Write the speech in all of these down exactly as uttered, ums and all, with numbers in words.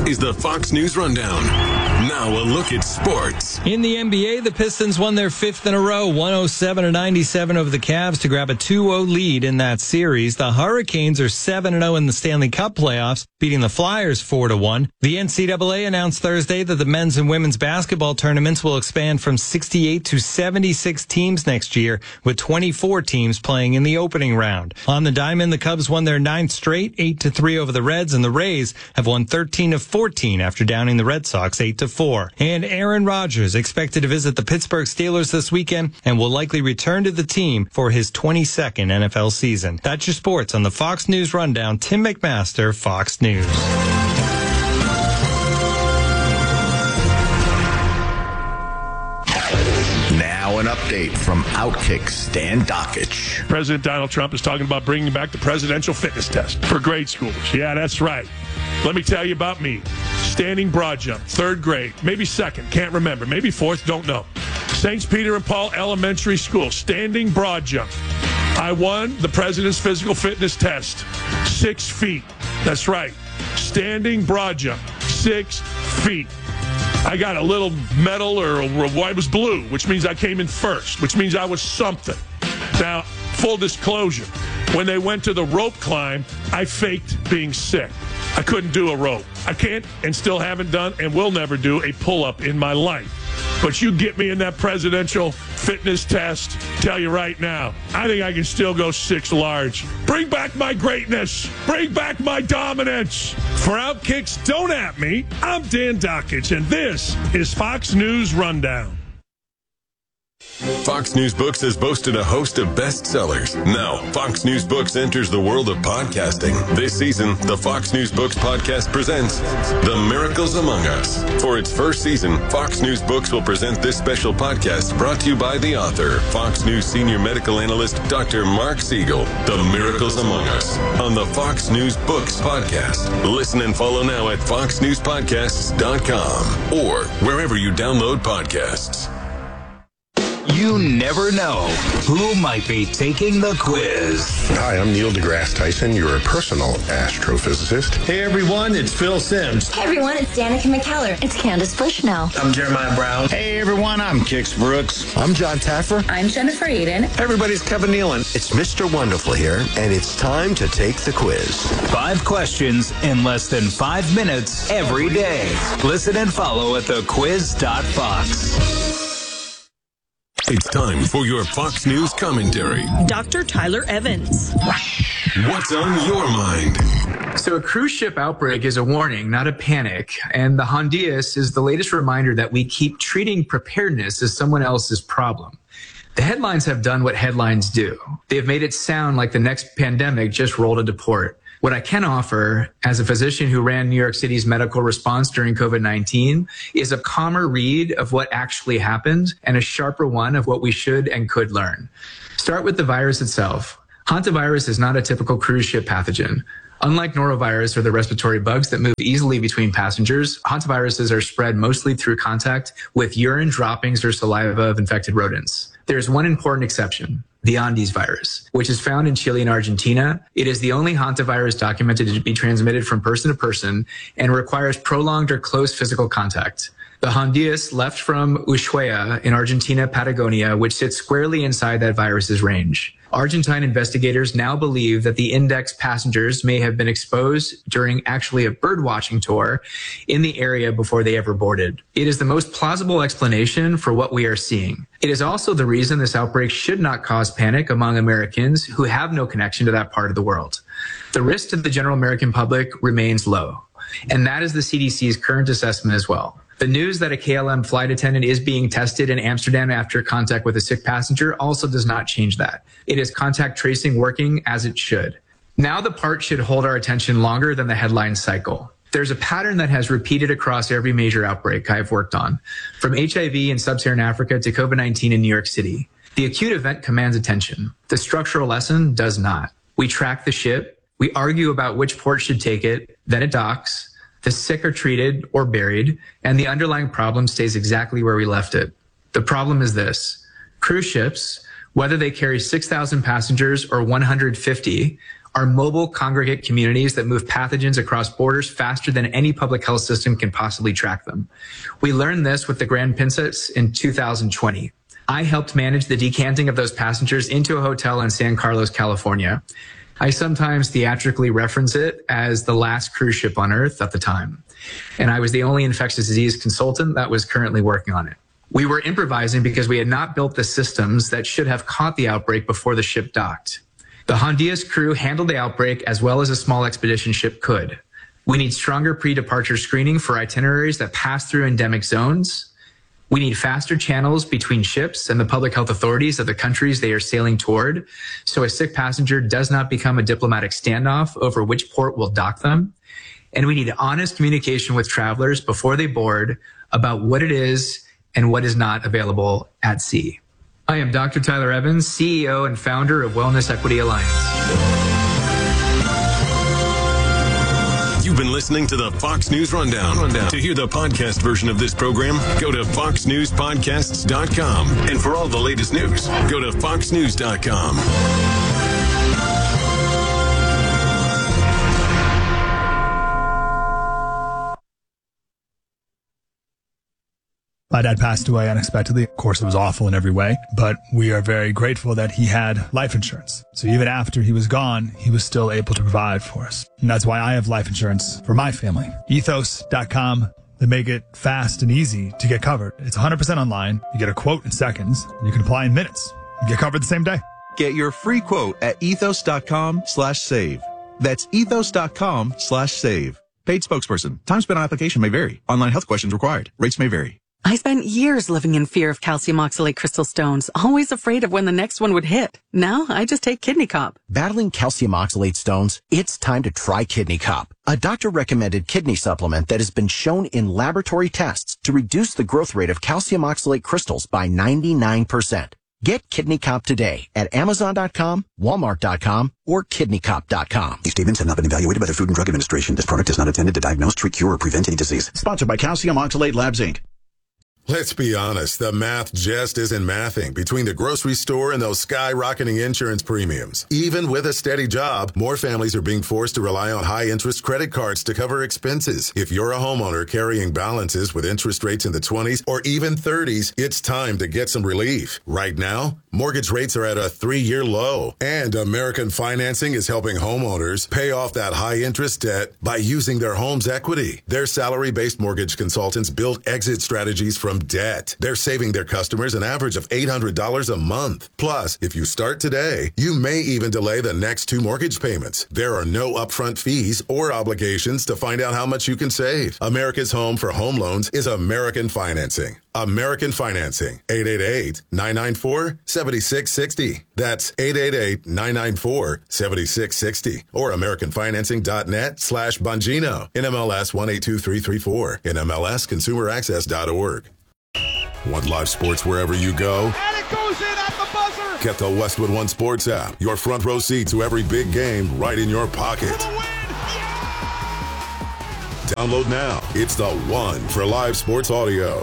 is the Fox News Rundown. Now a look at sports. In the N B A, the Pistons won their fifth in a row, one oh seven to ninety-seven over the Cavs to grab a two oh lead in that series. The Hurricanes are seven and oh in the Stanley Cup playoffs, beating the Flyers four to one. The N C double A announced Thursday that the men's and women's basketball tournaments will expand from sixty-eight to seventy-six teams next year, with twenty-four teams playing in the opening round. On the diamond, the Cubs won their ninth straight, eight to three over the Reds, and the Rays have won thirteen of fourteen after downing the Red Sox eight to four. And Aaron Rodgers expected to visit the Pittsburgh Steelers this weekend and will likely return to the team for his twenty-second N F L season. That's your sports on the Fox News Rundown. Tim McMaster, Fox News. Now an update from Outkick Stan Dockich. President Donald Trump is talking about bringing back the presidential fitness test for grade schoolers. Yeah, that's right. Let me tell you about me. Standing broad jump, third grade, maybe second, can't remember, maybe fourth, don't know. Saints Peter and Paul Elementary School, standing broad jump. I won the president's physical fitness test, six feet. That's right, standing broad jump, six feet. I got a little medal, or, or it was blue, which means I came in first, which means I was something. Now, full disclosure, when they went to the rope climb, I faked being sick. I couldn't do a rope. I can't and still haven't done and will never do a pull-up in my life. But you get me in that presidential fitness test, tell you right now, I think I can still go six large. Bring back my greatness. Bring back my dominance. For Outkick's Don't At Me, I'm Dan Dockich, and this is Fox News Rundown. Fox News Books has boasted a host of bestsellers. Now, Fox News Books enters the world of podcasting. This season, the Fox News Books podcast presents The Miracles Among Us. For its first season, Fox News Books will present this special podcast brought to you by the author, Fox News senior medical analyst, Doctor Mark Siegel. The Miracles Among Us on the Fox News Books podcast. Listen and follow now at fox news podcasts dot com or wherever you download podcasts. You never know who might be taking the quiz. Hi, I'm Neil deGrasse Tyson, your personal astrophysicist. Hey everyone, it's Phil Simms. Hey everyone, it's Danica McKellar. It's Candace Bushnell. I'm Jeremiah Brown. Hey everyone, I'm Kix Brooks. I'm John Taffer. I'm Jennifer Eden. Hey everybody's Kevin Nealon. It's Mister Wonderful here, and it's time to take the quiz. Five questions in less than five minutes every day. Listen and follow at the quiz dot fox. It's time for your Fox News commentary. Doctor Tyler Evans. What's on your mind? So a cruise ship outbreak is a warning, not a panic. And the Hondias is the latest reminder that we keep treating preparedness as someone else's problem. The headlines have done what headlines do. They've made it sound like the next pandemic just rolled into port. What I can offer as a physician who ran New York City's medical response during COVID nineteen is a calmer read of what actually happened and a sharper one of what we should and could learn. Start with the virus itself. Hantavirus is not a typical cruise ship pathogen. Unlike norovirus or the respiratory bugs that move easily between passengers, hantaviruses are spread mostly through contact with urine droppings or saliva of infected rodents. There's one important exception. The Andes virus, which is found in Chile and Argentina. It is the only hantavirus documented to be transmitted from person to person and requires prolonged or close physical contact. The Hondias left from Ushuaia in Argentina, Patagonia, which sits squarely inside that virus's range. Argentine investigators now believe that the index passengers may have been exposed during actually a bird-watching tour in the area before they ever boarded. It is the most plausible explanation for what we are seeing. It is also the reason this outbreak should not cause panic among Americans who have no connection to that part of the world. The risk to the general American public remains low, and that is the C D C's current assessment as well. The news that a K L M flight attendant is being tested in Amsterdam after contact with a sick passenger also does not change that. It is contact tracing working as it should. Now the part should hold our attention longer than the headline cycle. There's a pattern that has repeated across every major outbreak I've worked on, from H I V in sub-Saharan Africa to COVID nineteen in New York City. The acute event commands attention. The structural lesson does not. We track the ship, we argue about which port should take it, then it docks. The sick are treated or buried, and the underlying problem stays exactly where we left it. The problem is this. Cruise ships, whether they carry six thousand passengers or one hundred fifty, are mobile congregate communities that move pathogens across borders faster than any public health system can possibly track them. We learned this with the Grand Princess in two thousand twenty. I helped manage the decanting of those passengers into a hotel in San Carlos, California. I sometimes theatrically reference it as the last cruise ship on Earth at the time. And I was the only infectious disease consultant that was currently working on it. We were improvising because we had not built the systems that should have caught the outbreak before the ship docked. The Hondias crew handled the outbreak as well as a small expedition ship could. We need stronger pre-departure screening for itineraries that pass through endemic zones. We need faster channels between ships and the public health authorities of the countries they are sailing toward, so a sick passenger does not become a diplomatic standoff over which port will dock them. And we need honest communication with travelers before they board about what it is and what is not available at sea. I am Doctor Tyler Evans, C E O and founder of Wellness Equity Alliance. You've been listening to the Fox News Rundown. Rundown. To hear the podcast version of this program, go to fox news podcasts dot com. And for all the latest news, go to fox news dot com. My dad passed away unexpectedly. Of course, it was awful in every way, but we are very grateful that he had life insurance. So even after he was gone, he was still able to provide for us. And that's why I have life insurance for my family. ethos dot com. They make it fast and easy to get covered. It's one hundred percent online. You get a quote in seconds, and you can apply in minutes. You get covered the same day. Get your free quote at ethos dot com slash save. That's ethos dot com slash save. Paid spokesperson. Time spent on application may vary. Online health questions required. Rates may vary. I spent years living in fear of calcium oxalate crystal stones, always afraid of when the next one would hit. Now I just take Kidney Cop. Battling calcium oxalate stones? It's time to try Kidney Cop, a doctor-recommended kidney supplement that has been shown in laboratory tests to reduce the growth rate of calcium oxalate crystals by ninety-nine percent. Get Kidney Cop today at amazon dot com, walmart dot com, or kidney cop dot com. These statements have not been evaluated by the Food and Drug Administration. This product is not intended to diagnose, treat, cure, or prevent any disease. Sponsored by Calcium Oxalate Labs, Incorporated. Let's be honest, the math just isn't mathing between the grocery store and those skyrocketing insurance premiums. Even with a steady job, more families are being forced to rely on high-interest credit cards to cover expenses. If you're a homeowner carrying balances with interest rates in the twenties or even thirties, it's time to get some relief. Right now, mortgage rates are at a three-year low, and American Financing is helping homeowners pay off that high-interest debt by using their home's equity. Their salary-based mortgage consultants build exit strategies from debt. They're saving their customers an average of eight hundred dollars a month. Plus, if you start today, you may even delay the next two mortgage payments. There are no upfront fees or obligations to find out how much you can save. America's home for home loans is American Financing. American Financing. eight eight eight, nine nine four, seven six six zero. That's eight eight eight, nine nine four, seven six six zero. Or american financing dot net slash Bongino. N M L S one eight two three three four. N M L S consumer access dot org. Want live sports wherever you go? And it goes in at the buzzer! Get the Westwood One Sports app. Your front row seat to every big game right in your pocket. Yeah! Download now. It's the one for live sports audio.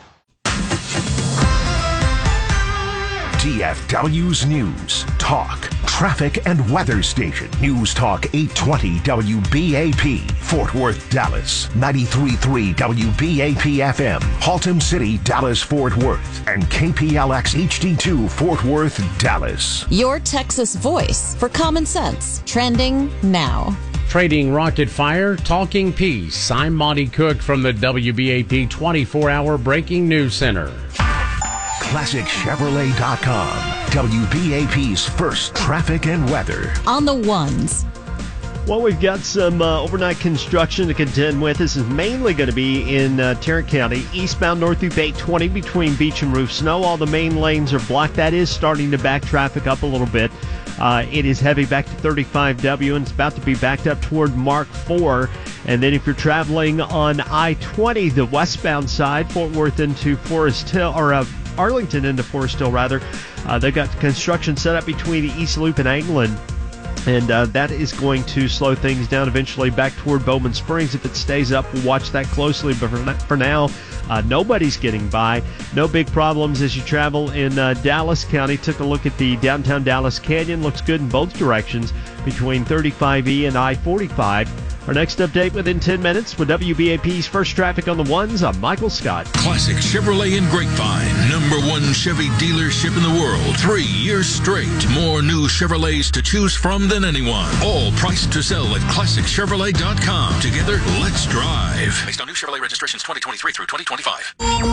D F W's News, Talk, Traffic, and Weather Station. News Talk eight twenty W B A P, Fort Worth, Dallas. ninety-three point three W B A P F M, Haltom City, Dallas, Fort Worth. And K P L X H D two, Fort Worth, Dallas. Your Texas voice for common sense. Trending now. Trading rocket fire, talking peace. I'm Monty Cook from the W B A P twenty-four hour Breaking News Center. classic chevrolet dot com, W B A P's first traffic and weather. On the ones. Well, we've got some uh, overnight construction to contend with. This is mainly going to be in uh, Tarrant County, eastbound north through eight twenty between Beach and Roof Snow. All the main lanes are blocked. That is starting to back traffic up a little bit. Uh, it is heavy back to thirty-five W, and it's about to be backed up toward Mark four. And then if you're traveling on I twenty, the westbound side, Fort Worth into Forest Hill, or uh, Arlington into Forest Hill, rather, uh, they've got construction set up between the East Loop and Angland. And uh, that is going to slow things down eventually back toward Bowman Springs. If it stays up, we'll watch that closely. But for, for now, Uh, nobody's getting by. No big problems as you travel in uh, Dallas County. Took a look at the downtown Dallas Canyon. Looks good in both directions between thirty-five E and I forty-five. Our next update within ten minutes with W B A P's First Traffic on the Ones. I'm Michael Scott. Classic Chevrolet in Grapevine. Number one Chevy dealership in the world. Three years straight. More new Chevrolets to choose from than anyone. All priced to sell at classic chevrolet dot com. Together, let's drive. Based on new Chevrolet registrations twenty twenty-three through twenty twenty-five.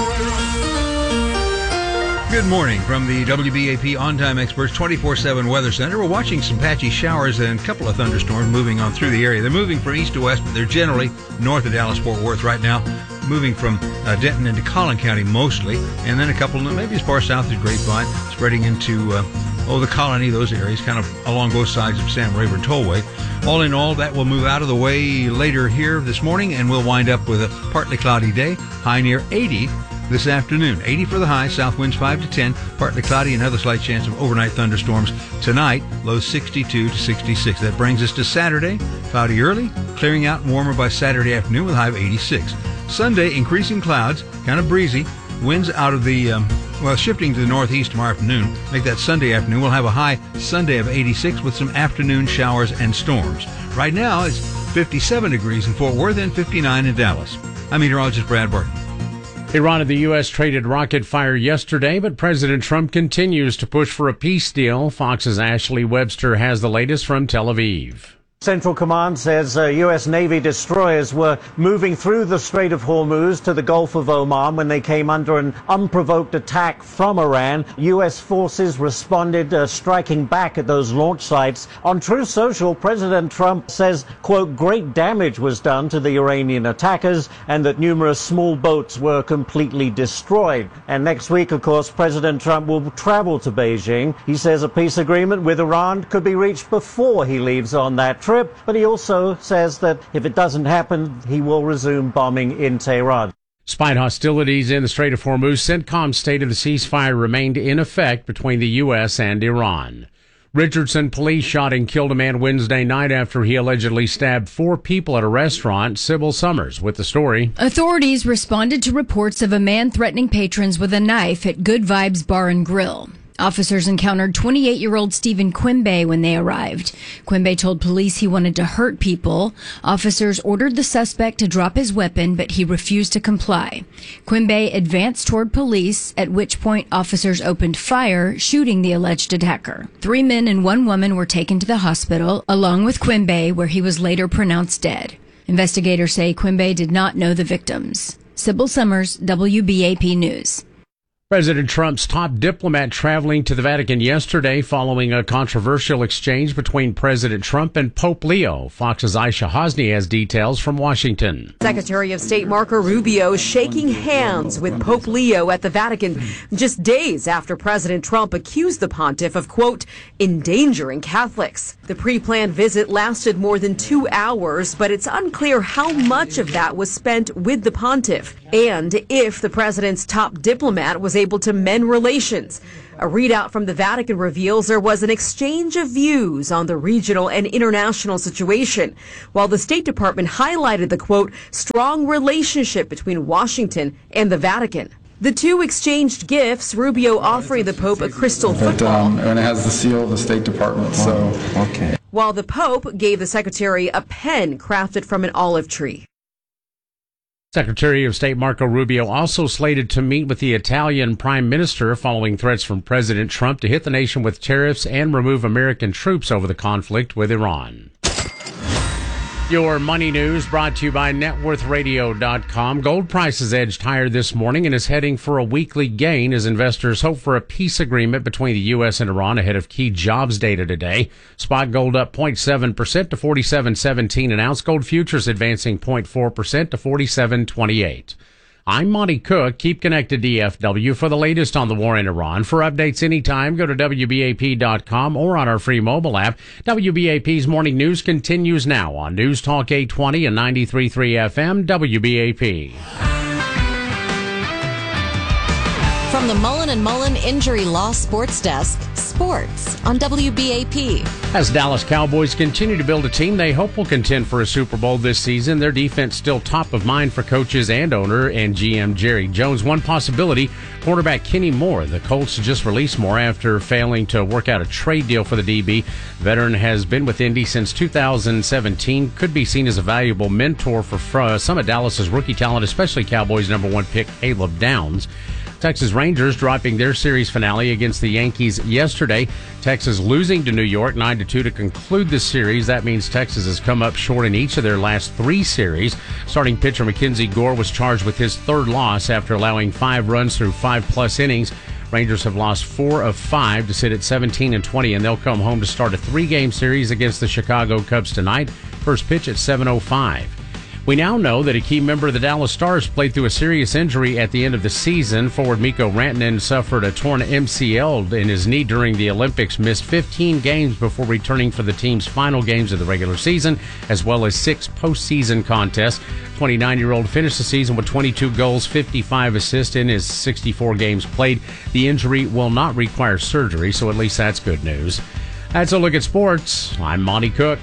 Good morning from the W B A P On-Time Experts twenty-four seven Weather Center. We're watching some patchy showers and a couple of thunderstorms moving on through the area. They're moving from east to west, but they're generally north of Dallas-Fort Worth right now, moving from uh, Denton into Collin County mostly, and then a couple, maybe as far south as Grapevine, spreading into, uh, oh, the Colony, those areas, kind of along both sides of Sam Rayburn Tollway. All in all, that will move out of the way later here this morning, and we'll wind up with a partly cloudy day, high near eighty. This afternoon, eighty for the high, south winds five to ten, partly cloudy, another slight chance of overnight thunderstorms. Tonight, low sixty-two to sixty-six. That brings us to Saturday, cloudy early, clearing out and warmer by Saturday afternoon with a high of eighty-six. Sunday, increasing clouds, kind of breezy, winds out of the, um, well, shifting to the northeast tomorrow afternoon. Make that Sunday afternoon. We'll have a high Sunday of eighty-six with some afternoon showers and storms. Right now, it's fifty-seven degrees in Fort Worth and fifty-nine in Dallas. I'm meteorologist Brad Barton. Iran and the U S traded rocket fire yesterday, but President Trump continues to push for a peace deal. Fox's Ashley Webster has the latest from Tel Aviv. Central Command says uh, U S Navy destroyers were moving through the Strait of Hormuz to the Gulf of Oman when they came under an unprovoked attack from Iran. U S forces responded, uh, striking back at those launch sites. On Truth Social, President Trump says, quote, great damage was done to the Iranian attackers and that numerous small boats were completely destroyed. And next week, of course, President Trump will travel to Beijing. He says a peace agreement with Iran could be reached before he leaves on that trip. But he also says that if it doesn't happen, he will resume bombing in Tehran. Despite hostilities in the Strait of Hormuz, CENTCOM's state of the ceasefire remained in effect between the U S and Iran. Richardson police shot and killed a man Wednesday night after he allegedly stabbed four people at a restaurant. Sybil Summers with the story. Authorities responded to reports of a man threatening patrons with a knife at Good Vibes Bar and Grill. Officers encountered twenty-eight-year-old Stephen Quimby when they arrived. Quimby told police he wanted to hurt people. Officers ordered the suspect to drop his weapon, but he refused to comply. Quimby advanced toward police, at which point officers opened fire, shooting the alleged attacker. Three men and one woman were taken to the hospital, along with Quimby, where he was later pronounced dead. Investigators say Quimby did not know the victims. Sybil Summers, W B A P News. President Trump's top diplomat traveling to the Vatican yesterday following a controversial exchange between President Trump and Pope Leo. Fox's Aisha Hosni has details from Washington. Secretary of State Marco Rubio shaking hands with Pope Leo at the Vatican just days after President Trump accused the pontiff of, quote, endangering Catholics. The pre-planned visit lasted more than two hours, but it's unclear how much of that was spent with the pontiff and if the president's top diplomat was able to mend relations. A readout from the Vatican reveals there was an exchange of views on the regional and international situation, while the State Department highlighted the, quote, strong relationship between Washington and the Vatican. The two exchanged gifts, Rubio offering the Pope a crystal football. Um, and it has the seal of the State Department, so, okay. While the Pope gave the Secretary a pen crafted from an olive tree. Secretary of State Marco Rubio also slated to meet with the Italian Prime Minister following threats from President Trump to hit the nation with tariffs and remove American troops over the conflict with Iran. Your money news brought to you by net worth radio dot com. Gold prices edged higher this morning and is heading for a weekly gain as investors hope for a peace agreement between the U S and Iran ahead of key jobs data today. Spot gold up zero point seven percent to forty-seven seventeen an ounce. Gold futures advancing zero point four percent to forty-seven twenty-eight. I'm Monty Cook. Keep connected to D F W for the latest on the war in Iran. For updates anytime, go to W B A P dot com or on our free mobile app. W B A P's Morning News continues now on News Talk eight twenty and ninety-three point three F M, W B A P. From the Mullen and Mullen Injury Law Sports Desk, sports on W B A P. As Dallas Cowboys continue to build a team they hope will contend for a Super Bowl this season, their defense still top of mind for coaches and owner and G M Jerry Jones. One possibility, quarterback Kenny Moore. The Colts just released Moore after failing to work out a trade deal for the D B. Veteran has been with Indy since two thousand seventeen. Could be seen as a valuable mentor for uh, some of Dallas's rookie talent, especially Cowboys number one pick Caleb Downs. Texas Rangers dropping their series finale against the Yankees yesterday. Texas losing to New York nine to two to conclude the series. That means Texas has come up short in each of their last three series. Starting pitcher Mackenzie Gore was charged with his third loss after allowing five runs through five-plus innings. Rangers have lost four of five to sit at seventeen and twenty, and they'll come home to start a three-game series against the Chicago Cubs tonight. First pitch at seven oh five. We now know that a key member of the Dallas Stars played through a serious injury at the end of the season. Forward Mikko Rantanen suffered a torn M C L in his knee during the Olympics, missed fifteen games before returning for the team's final games of the regular season, as well as six postseason contests. twenty-nine-year-old finished the season with twenty-two goals, fifty-five assists in his sixty-four games played. The injury will not require surgery, so at least that's good news. That's a look at sports. I'm Monty Cook.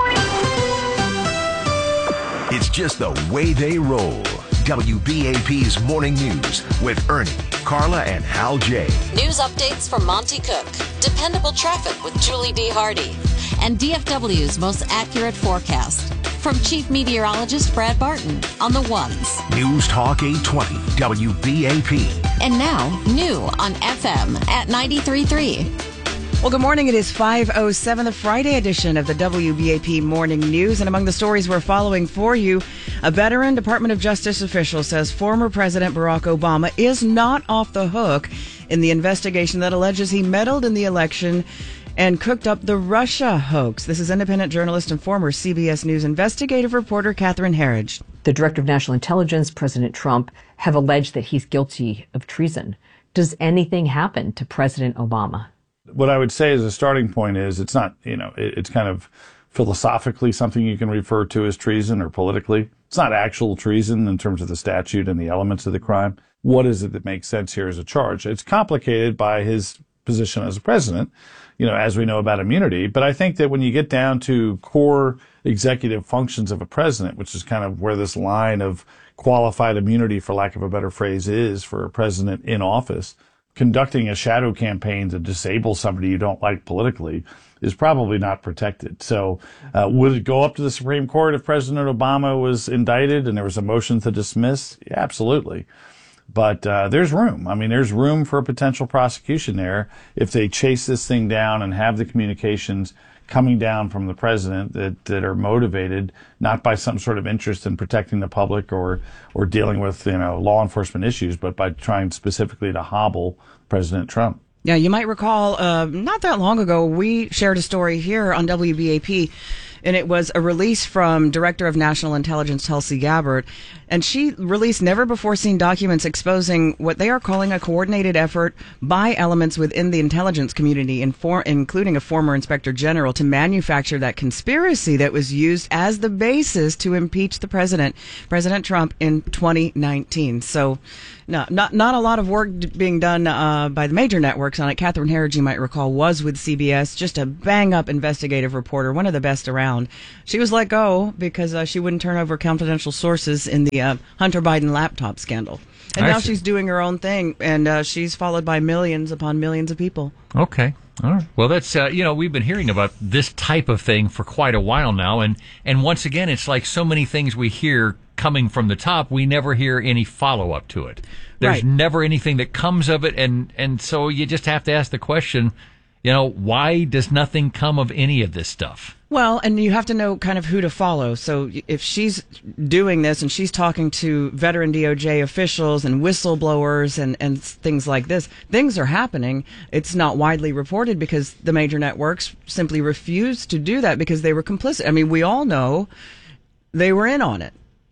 It's just the way they roll. W B A P's Morning News with Ernie, Carla, and Hal J. News updates from Monty Cook. Dependable traffic with Julie D. Hardy. And D F W's most accurate forecast. From Chief Meteorologist Brad Barton on the ones. News Talk eight twenty W B A P. And now, new on F M at ninety-three point three. Well, good morning. It is five oh seven, the Friday edition of the W B A P Morning News. And among the stories we're following for you, a veteran Department of Justice official says former President Barack Obama is not off the hook in the investigation that alleges he meddled in the election and cooked up the Russia hoax. This is independent journalist and former C B S News investigative reporter Catherine Herridge. The Director of National Intelligence, President Trump, have alleged that he's guilty of treason. Does anything happen to President Obama? What I would say as a starting point is it's not, you know, it, it's kind of philosophically something you can refer to as treason, or politically. It's not actual treason in terms of the statute and the elements of the crime. What is it that makes sense here as a charge? It's complicated by his position as a president, you know, as we know about immunity. But I think that when you get down to core executive functions of a president, which is kind of where this line of qualified immunity, for lack of a better phrase, is for a president in office, conducting a shadow campaign to disable somebody you don't like politically is probably not protected. So uh, would it go up to the Supreme Court if President Obama was indicted and there was a motion to dismiss? Yeah, absolutely. But uh, there's room. I mean, there's room for a potential prosecution there if they chase this thing down and have the communications coming down from the president that, that are motivated not by some sort of interest in protecting the public or or dealing with, you know, law enforcement issues, but by trying specifically to hobble President Trump. Yeah, you might recall uh, not that long ago, we shared a story here on W B A P, and it was a release from Director of National Intelligence Tulsi Gabbard, and she released never-before-seen documents exposing what they are calling a coordinated effort by elements within the intelligence community, including a former inspector general, to manufacture that conspiracy that was used as the basis to impeach the president, President Trump, in twenty nineteen. So, no, not not a lot of work being done uh, by the major networks on it. Catherine Herridge, you might recall, was with C B S, just a bang-up investigative reporter, one of the best around. She was let go because uh, she wouldn't turn over confidential sources in the uh, Hunter Biden laptop scandal. And I now see. She's doing her own thing, and uh, she's followed by millions upon millions of people. Okay. All right. Well, that's, uh, you know, we've been hearing about this type of thing for quite a while now. And, and once again, it's like so many things we hear coming from the top, we never hear any follow-up to it. There's right. never anything that comes of it. And, and so you just have to ask the question, you know, why does nothing come of any of this stuff? Well, and you have to know kind of who to follow. So if she's doing this and she's talking to veteran D O J officials and whistleblowers and, and things like this, things are happening. It's not widely reported because the major networks simply refuse to do that because they were complicit. I mean, we all know they were in on it.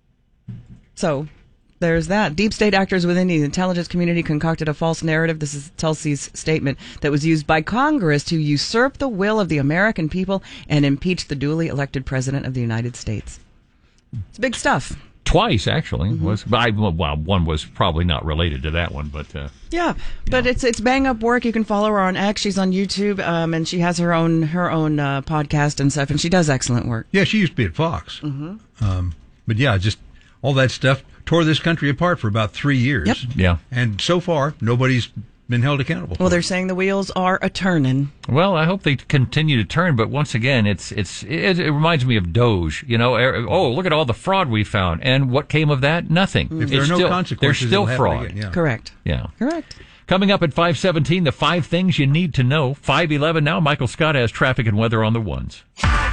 So there's that. Deep state actors within the intelligence community concocted a false narrative. This is Tulsi's statement that was used by Congress to usurp the will of the American people and impeach the duly elected president of the United States. It's big stuff. Twice, actually. Mm-hmm. was but I, well, one was probably not related to that one, but uh, yeah. But it's it's bang up work. You can follow her on X. She's on YouTube, um, and she has her own her own uh, podcast and stuff, and she does excellent work. Yeah, she used to be at Fox. Mm-hmm. Um, but yeah, just all that stuff tore this country apart for about three years. Yep. Yeah. And so far, nobody's been held accountable. Well, they're saying the wheels are a turning. Well, I hope they continue to turn, but once again, it's it's it, it reminds me of Doge. You know, oh, look at all the fraud we found, and what came of that? Nothing. If there it's are no still, consequences, there's still it'll happen fraud. again, yeah. Correct. Yeah. Correct. Coming up at five seventeen, the five things you need to know. five eleven now. Michael Scott has traffic and weather on the ones.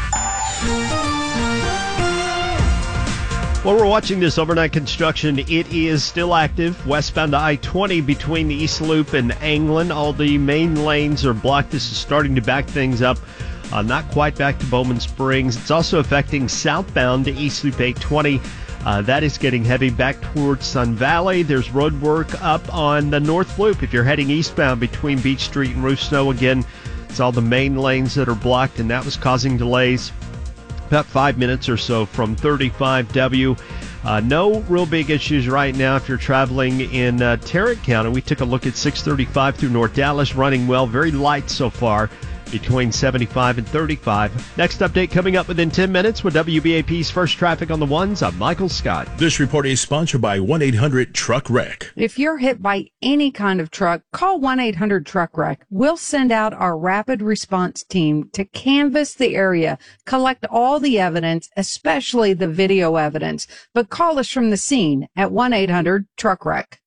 Well, we're watching this overnight construction. It is still active westbound to I twenty between the East Loop and Anglin. All the main lanes are blocked. This is starting to back things up. Uh, not quite back to Bowman Springs. It's also affecting southbound to East Loop eight twenty. Uh, that is getting heavy back towards Sun Valley. There's road work up on the North Loop. If you're heading eastbound between Beach Street and Roof Snow, again, it's all the main lanes that are blocked, and that was causing delays. About five minutes or so from thirty-five W. Uh, no real big issues right now if you're traveling in uh, Tarrant County. We took a look at six thirty-five through North Dallas, running well, very light so far between seventy-five and thirty-five. Next update coming up within ten minutes with W B A P's First Traffic on the Ones. I'm Michael Scott. This report is sponsored by one eight hundred truck wreck. If you're hit by any kind of truck, call one eight hundred truck wreck. We'll send out our rapid response team to canvass the area, collect all the evidence, especially the video evidence, but call us from the scene at one eight hundred truck wreck.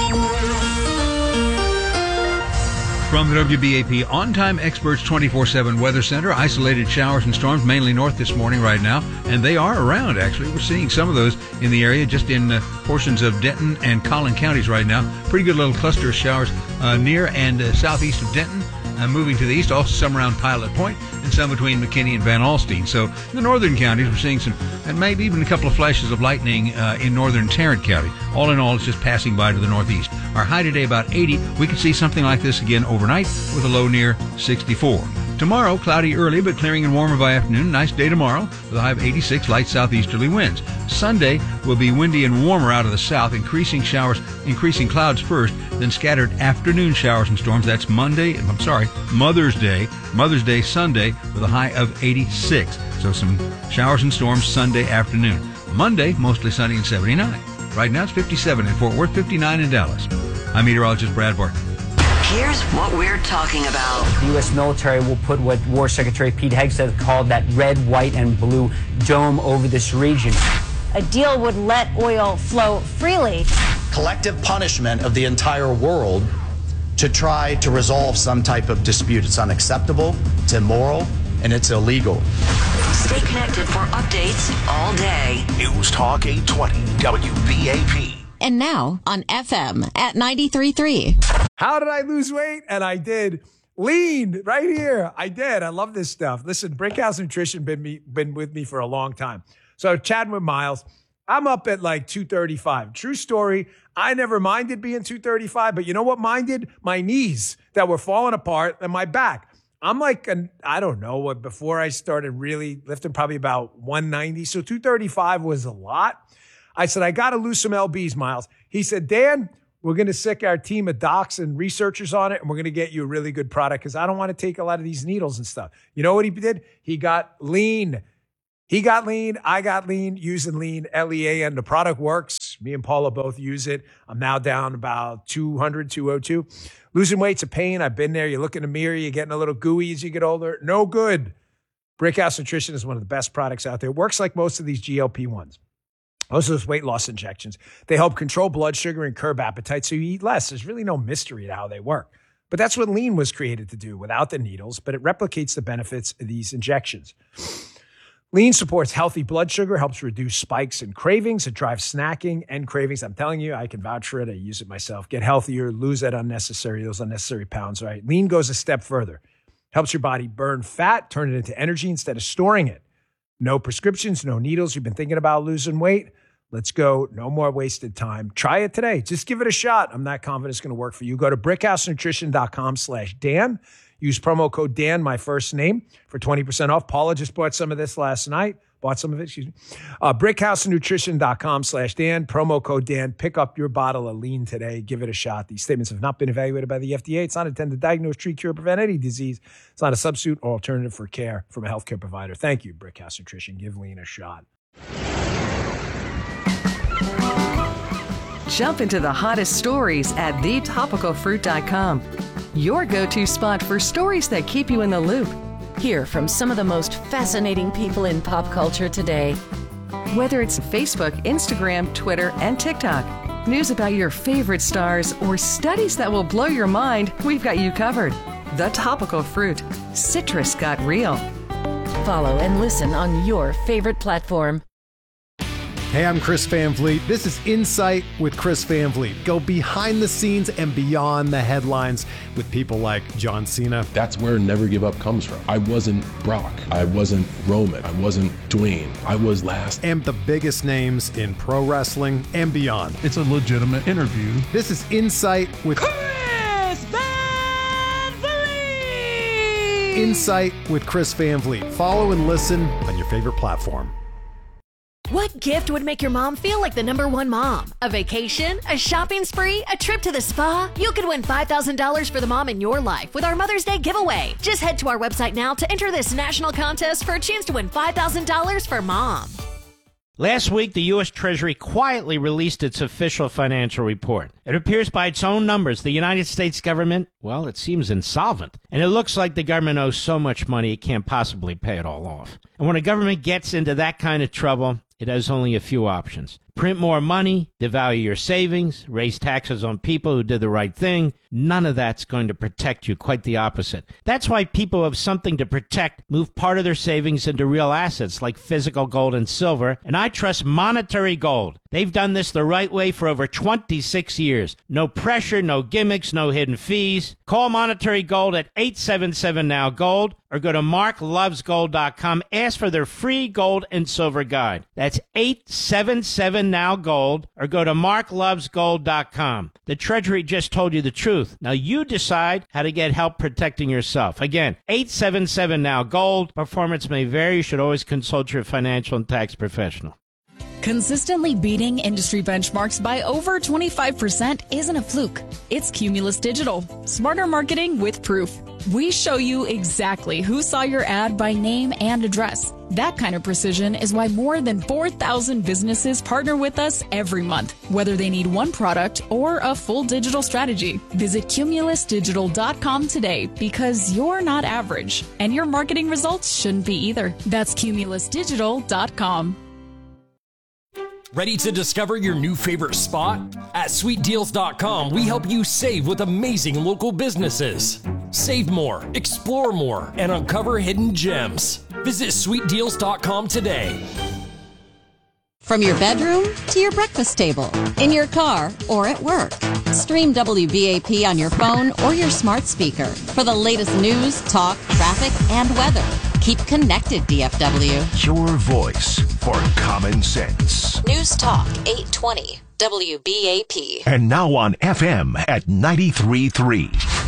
From the W B A P On-Time Experts twenty-four seven Weather Center, isolated showers and storms mainly north this morning right now, and they are around, actually. We're seeing some of those in the area, just in uh, portions of Denton and Collin counties right now. Pretty good little cluster of showers uh, near and uh, southeast of Denton. Uh, moving to the east, also some around Pilot Point, and some between McKinney and Van Alstyne. So in the northern counties, we're seeing some, and maybe even a couple of flashes of lightning uh, in northern Tarrant County. All in all, it's just passing by to the northeast. Our high today about eighty. We could see something like this again overnight with a low near sixty-four. Tomorrow, cloudy early, but clearing and warmer by afternoon. Nice day tomorrow with a high of eighty-six, light southeasterly winds. Sunday will be windy and warmer out of the south, increasing showers, increasing clouds first, then scattered afternoon showers and storms. That's Monday, I'm sorry, Mother's Day. Mother's Day Sunday with a high of eighty-six. So some showers and storms Sunday afternoon. Monday, mostly sunny and seventy-nine. Right now it's fifty-seven in Fort Worth, fifty-nine in Dallas. I'm meteorologist Brad Barton. Here's what we're talking about. The U S military will put what War Secretary Pete Hegseth called that red, white, and blue dome over this region. A deal would let oil flow freely. Collective punishment of the entire world to try to resolve some type of dispute. It's unacceptable, it's immoral, and it's illegal. Stay connected for updates all day. News Talk eight twenty W B A P. And now on F M at ninety-three point three. How did I lose weight? And I did. Lean right here. I did. I love this stuff. Listen, Brickhouse Nutrition been me been with me for a long time. So chatting with Miles, I'm up at like two thirty-five. True story. I never minded being two thirty-five, but you know what minded? My knees that were falling apart and my back. I'm like, an, I don't know what, before I started really lifting, probably about one ninety. So two thirty-five was a lot. I said, I got to lose some L Bs, Miles. He said, Dan, we're going to sick our team of docs and researchers on it, and we're going to get you a really good product because I don't want to take a lot of these needles and stuff. You know what he did? He got lean. He got lean. I got lean using lean, L E A N. The product works. Me and Paula both use it. I'm now down about two hundred, two oh two. Losing weight's a pain. I've been there. You look in the mirror, you're getting a little gooey as you get older. No good. Brickhouse Nutrition is one of the best products out there. It works like most of these G L P ones. Most of those weight loss injections. They help control blood sugar and curb appetite so you eat less. There's really no mystery to how they work. But that's what lean was created to do without the needles, but it replicates the benefits of these injections. Lean supports healthy blood sugar, helps reduce spikes and cravings. It drives snacking and cravings. I'm telling you, I can vouch for it. I use it myself. Get healthier, lose that unnecessary, those unnecessary pounds, right? Lean goes a step further. Helps your body burn fat, turn it into energy instead of storing it. No prescriptions, no needles. You've been thinking about losing weight? Let's go. No more wasted time. Try it today. Just give it a shot. I'm not confident it's going to work for you. Go to brickhousenutrition.com slash Dan. Use promo code Dan, my first name, for twenty percent off. Paula just bought some of this last night. Bought some of it, excuse me. Uh, brickhousenutrition.com slash Dan, promo code Dan. Pick up your bottle of lean today. Give it a shot. These statements have not been evaluated by the F D A. It's not intended to diagnose, treat, cure, or prevent any disease. It's not a substitute or alternative for care from a healthcare provider. Thank you, Brickhouse Nutrition. Give lean a shot. Jump into the hottest stories at the topical fruit dot com. Your go-to spot for stories that keep you in the loop. Hear from some of the most fascinating people in pop culture today. Whether it's Facebook, Instagram, Twitter, and TikTok, news about your favorite stars, or studies that will blow your mind, we've got you covered. The Topical Fruit. Citrus got real. Follow and listen on your favorite platform. Hey, I'm Chris Van Vliet. This is Insight with Chris Van Vliet. Go behind the scenes and beyond the headlines with people like John Cena. That's where Never Give Up comes from. I wasn't Brock. I wasn't Roman. I wasn't Dwayne. I was last. And the biggest names in pro wrestling and beyond. It's a legitimate interview. This is Insight with Chris Van Vliet. Insight with Chris Van Vliet. Follow and listen on your favorite platform. What gift would make your mom feel like the number one mom? A vacation? A shopping spree? A trip to the spa? You could win five thousand dollars for the mom in your life with our Mother's Day giveaway. Just head to our website now to enter this national contest for a chance to win five thousand dollars for mom. Last week, the U S Treasury quietly released its official financial report. It appears by its own numbers the United States government, well, it seems insolvent. And it looks like the government owes so much money it can't possibly pay it all off. And when a government gets into that kind of trouble, it has only a few options. Print more money, devalue your savings, raise taxes on people who did the right thing. None of that's going to protect you, quite the opposite. That's why people who have something to protect move part of their savings into real assets like physical gold and silver, and I trust Monetary Gold. They've done this the right way for over twenty-six years. No pressure, no gimmicks, no hidden fees. Call Monetary Gold at eight seven seven now gold or go to mark loves gold dot com. Ask for their free gold and silver guide. That's eight seven seven now gold or go to mark loves gold dot com. The Treasury just told you the truth. Now you decide how to get help protecting yourself. Again, eight seven seven now gold. Performance may vary. You should always consult your financial and tax professional. Consistently beating industry benchmarks by over twenty-five percent isn't a fluke. It's Cumulus Digital. Smarter marketing with proof. We show you exactly who saw your ad by name and address. That kind of precision is why more than four thousand businesses partner with us every month, whether they need one product or a full digital strategy. Visit cumulus digital dot com today because you're not average, and your marketing results shouldn't be either. That's cumulus digital dot com. Ready to discover your new favorite spot? At sweet deals dot com, we help you save with amazing local businesses. Save more, explore more, and uncover hidden gems. Visit sweet deals dot com today. From your bedroom to your breakfast table, in your car or at work. Stream W B A P on your phone or your smart speaker for the latest news, talk, traffic, and weather. Keep connected, D F W. Your voice for common sense. News Talk eight twenty W B A P. And now on F M at ninety-three point three.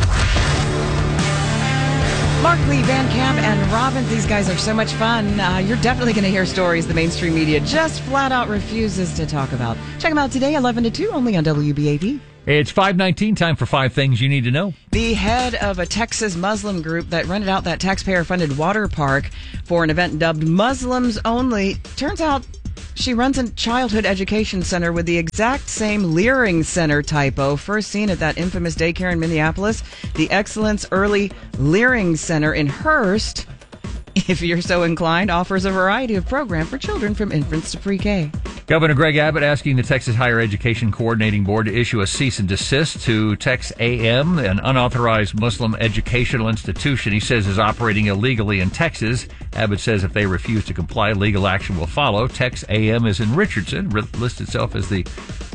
Mark Lee, Van Camp, and Robin, these guys are so much fun. Uh, you're definitely going to hear stories the mainstream media just flat out refuses to talk about. Check them out today, eleven to two, only on W B A P. It's five nineteen, time for five things you need to know. The head of a Texas Muslim group that rented out that taxpayer-funded water park for an event dubbed Muslims Only, turns out she runs a childhood education center with the exact same Leering Center typo first seen at that infamous daycare in Minneapolis, the Excellence Early Leering Center in Hearst. If you're so inclined, offers a variety of programs for children from infants to pre-K. Governor Greg Abbott asking the Texas Higher Education Coordinating Board to issue a cease and desist to Tex A M, an unauthorized Muslim educational institution he says is operating illegally in Texas. Abbott says if they refuse to comply, legal action will follow. Tex A M is in Richardson, lists itself as the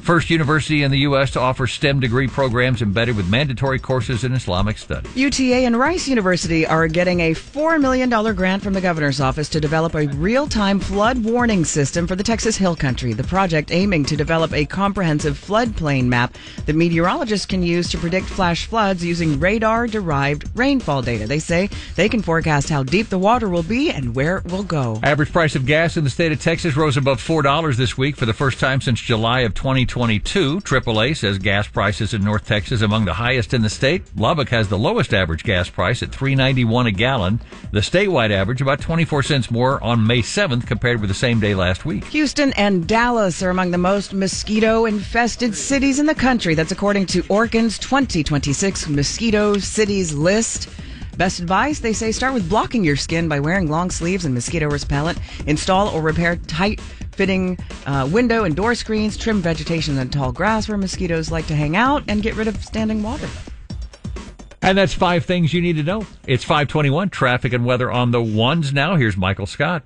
first university in the U S to offer STEM degree programs embedded with mandatory courses in Islamic studies. U T A and Rice University are getting a four million dollars grant from the governor's office to develop a real-time flood warning system for the Texas Hill Country. The project aiming to develop a comprehensive floodplain map that meteorologists can use to predict flash floods using radar-derived rainfall data. They say they can forecast how deep the water will be and where it will go. Average price of gas in the state of Texas rose above four dollars this week for the first time since July of twenty twenty-two. triple A says gas prices in North Texas among the highest in the state. Lubbock has the lowest average gas price at three ninety-one a gallon. The statewide average about twenty-four cents more on May seventh compared with the same day last week. Houston and Dallas are among the most mosquito-infested cities in the country. That's according to Orkin's twenty twenty-six Mosquito Cities list. Best advice, they say, start with blocking your skin by wearing long sleeves and mosquito repellent. Install or repair tight-fitting uh, window and door screens. Trim vegetation and tall grass where mosquitoes like to hang out. And get rid of standing water. And that's five things you need to know. It's five twenty-one, traffic and weather on the ones now. Here's Michael Scott.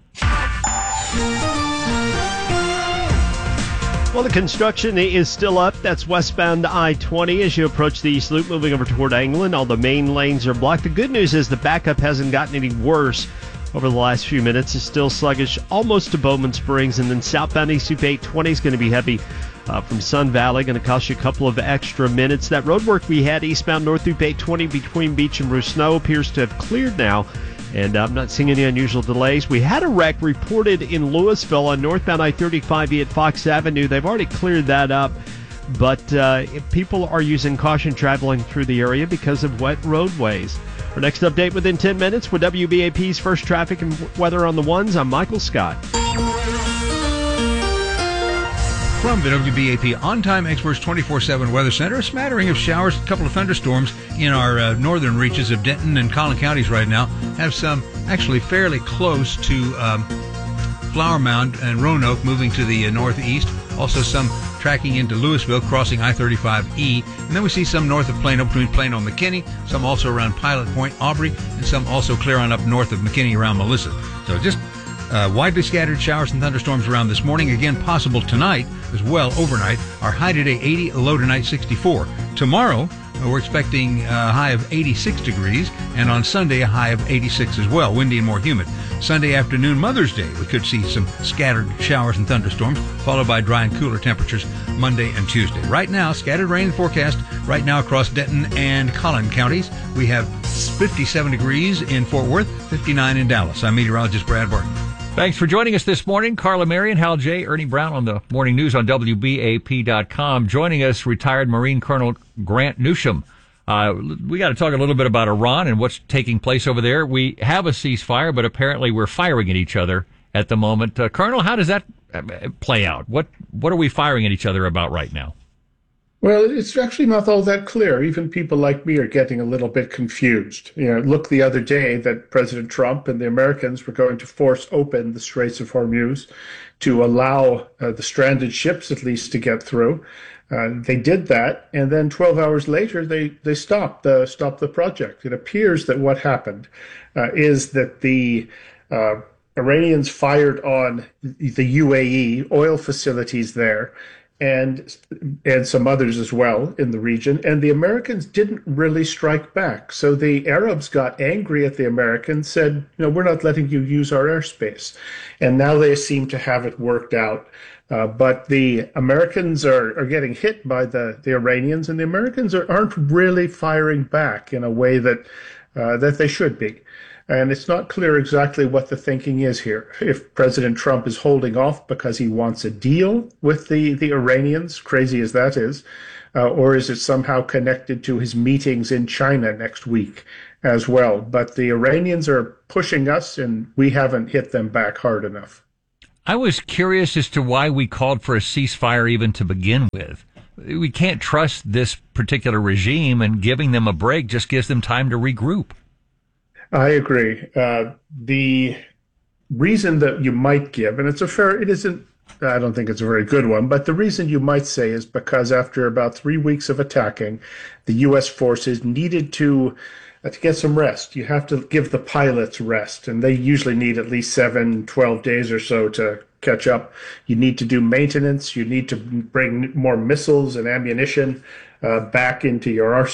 Well, the construction is still up. That's westbound I twenty as you approach the East Loop, moving over toward England. All the main lanes are blocked. The good news is the backup hasn't gotten any worse over the last few minutes. It's still sluggish almost to Bowman Springs. And then southbound East Loop eight twenty is going to be heavy uh, from Sun Valley. Going to cost you a couple of extra minutes. That road work we had eastbound North Loop eight twenty between Beach and Bruce Snow appears to have cleared now. And I'm not seeing any unusual delays. We had a wreck reported in Louisville on northbound I thirty-five E at Fox Avenue. They've already cleared that up. But uh, people are using caution traveling through the area because of wet roadways. Our next update within ten minutes with W B A P's first traffic and weather on the ones. I'm Michael Scott. From the W B A P On-Time Experts twenty-four seven Weather Center, a smattering of showers, a couple of thunderstorms in our uh, northern reaches of Denton and Collin counties right now. Have some actually fairly close to um, Flower Mound and Roanoke, moving to the uh, northeast. Also some tracking into Louisville, crossing I thirty-five E. And then we see some north of Plano, between Plano and McKinney, some also around Pilot Point, Aubrey, and some also clear on up north of McKinney around Melissa. So just Uh, widely scattered showers and thunderstorms around this morning. Again, possible tonight as well, overnight. Our high today, eighty, low tonight, sixty-four. Tomorrow, uh, we're expecting a high of eighty-six degrees, and on Sunday, a high of eighty-six as well, windy and more humid. Sunday afternoon, Mother's Day, we could see some scattered showers and thunderstorms, followed by dry and cooler temperatures Monday and Tuesday. Right now, scattered rain forecast right now across Denton and Collin counties. We have fifty-seven degrees in Fort Worth, fifty-nine in Dallas. I'm meteorologist Brad Barton. Thanks for joining us this morning. Carla Marion, Hal J., Ernie Brown on the morning news on W B A P dot com. Joining us, retired Marine Colonel Grant Newsham. Uh, we got to talk a little bit about Iran and what's taking place over there. We have a ceasefire, but apparently we're firing at each other at the moment. Uh, Colonel, how does that play out? What what are we firing at each other about right now? Well, it's actually not all that clear. Even people like me are getting a little bit confused. You know, look the other day that President Trump and the Americans were going to force open the Straits of Hormuz to allow uh, the stranded ships at least to get through. Uh, they did that, and then twelve hours later, they, they stopped, the, stopped the project. It appears that what happened uh, is that the uh, Iranians fired on the U A E oil facilities there, and and some others as well in the region, and the Americans didn't really strike back. So the Arabs got angry at the Americans, said, you know, we're not letting you use our airspace. And now they seem to have it worked out. Uh, but the Americans are, are getting hit by the, the Iranians, and the Americans are, aren't really firing back in a way that uh, that they should be. And it's not clear exactly what the thinking is here. If President Trump is holding off because he wants a deal with the, the Iranians, crazy as that is, uh, or is it somehow connected to his meetings in China next week as well? But the Iranians are pushing us, and we haven't hit them back hard enough. I was curious as to why we called for a ceasefire even to begin with. We can't trust this particular regime, and giving them a break just gives them time to regroup. I agree. Uh, the reason that you might give, and it's a fair, it isn't, I don't think it's a very good one, but the reason you might say is because after about three weeks of attacking, the U S forces needed to, uh, to get some rest. You have to give the pilots rest, and they usually need at least seven, twelve days or so to catch up. You need to do maintenance. You need to bring more missiles and ammunition uh, back into your arsenal.